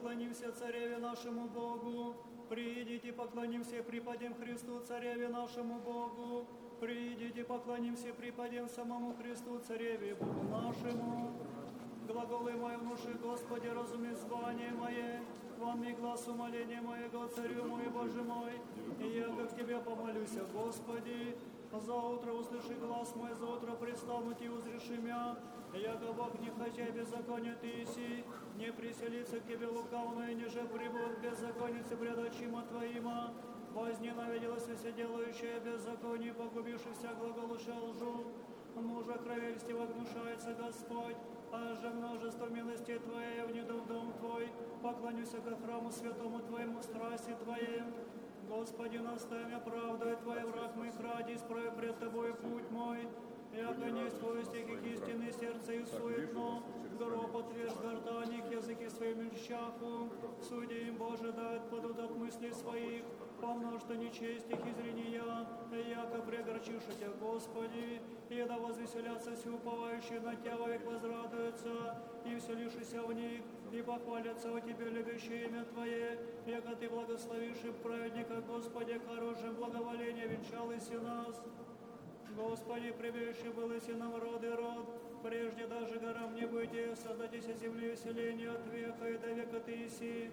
поклонимся Цареве нашему Богу. Придите, поклонимся и припадем Христу, Цареве нашему Богу. Придите, поклонимся и припадем самому Христу, Цареве Богу нашему. Глаголы мои внуши, Господи, разуми звание мое, вонми глаз умоления моего, Царю мой, Боже мой, и я как Тебе помолюся, Господи. За утро услыши глаз мой, за утро пристануть и узреши мя, яко Бог не хотя беззакония Ты иси, не приселится к Тебе лукавное, ниже прибудет беззаконницы пред очима Твоима. Возненавиделось все делающее беззаконие, погубивши вся глаголуша лжу. Мужа кровельстива гнушается Господь, а же множество милости Твоей внеду в дом Твой, поклонюся ко храму святому Твоему, страсти Твоей. Господи, наставь меня правдой Твоей, враг мой, ради, исправи пред Тобой путь мой. Яко не Твой стихи истины, сердце и суетно, гроб отверз гортаник, языки своими щаху. Суди им, Боже, да отпадут от мыслей своих, помножь, что нечесть их изрения, яко прегорчишь Тебя, Господи, и да возвеселятся все уповающие на Тебя, вовек возрадуются, и вселишься в них, и похвалятся у Тебя любящее имя Твое, яко Ты благословишь и праведника, Господи, хорошим благоволение венчалось и нас. Господи, прибежище был и нам род и род, прежде даже горам не бытие, создатися земли веселения от века и до века Ты иси.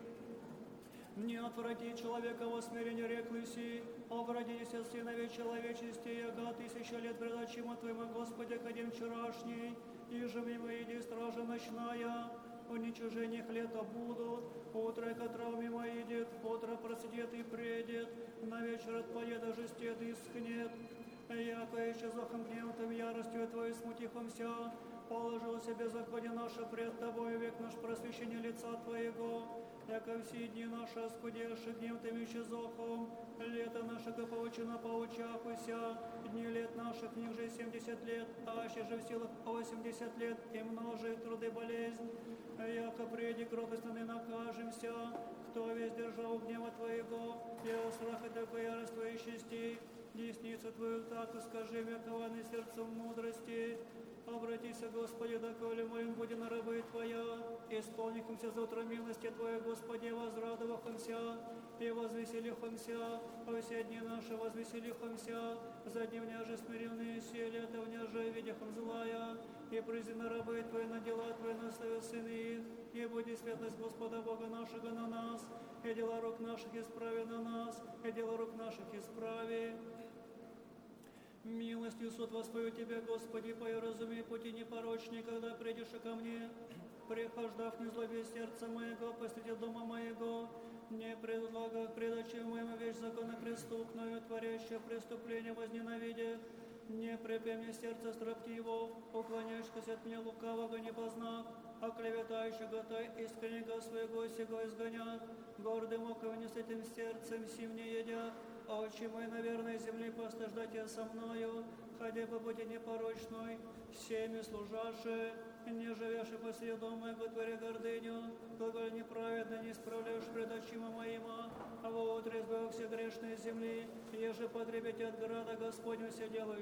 Не отврати человека во смирение реклыси, обратитесь от сыновей человечести, яга 1000 лет пред очима Твоим, Господи, к один вчерашний, и же мимо иди стража ночная, уничижениях лета будут, утро, которого мимо идет, утро просидет и предет, на вечер отпадет, даже стет и схнет. Яко еще зохом гневом яростью Твою смутихомся, положился беззаконие наше пред Тобою, век наш просвещение лица Твоего, яко все дни наши оскудеши гнев Тем еще зохом, лето наше поучено поучахуся, дни лет наших ниже 70 лет, аще же в силах 80 лет, и множит труды болезнь, яко приди кротостно накажемся, кто весь держал гнева Твоего, я страха такой ярость Твоей чести, десницу Твою так скажи, векованы сердцем мудрости. Обратися, Господи, доколе моим буди на рабы Твоя, исполнихомся за утро милости Твоей, Господи, возрадовахомся и возвеселихомся, во все дни наши возвеселихомся, за дни вняже смиренные сели, это вняже видяхом злая, и призи на рабы Твои, на дела Твои, на сыны их, и буди светлость Господа Бога нашего на нас, и дела рук наших исправи на нас, и дела рук наших исправи. Милостью суд воспою Тебя, Господи, пою разуми пути непорочней, когда придешь ко мне. Прихождав не злоби сердца моего, посреди дома моего, не предлагах пред очем моим вещь закона преступную, творящее преступление возненавидя. Не припи мне сердце строптиво, уклоняешься от меня лукавого не познав, а клеветающего той искреннего своего сего изгонят, гордым оком не с этим сердцем сим не едят. Очи мои на верной земле постаждать я со мною, ходя по пути непорочной, всеми служаши, не живешь и посреди дома моего творя гордыню, глаголь неправедно не справляешь пред очима моима, а во утре избавил все грешные земли, еже потребите от града Господню все делающие